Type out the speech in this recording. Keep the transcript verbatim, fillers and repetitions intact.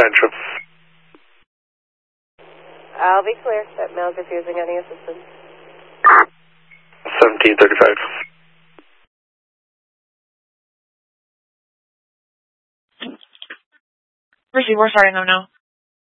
Central. I'll be clear. That male's refusing any assistance. seventeen thirty-five. Receive, we're starting them now.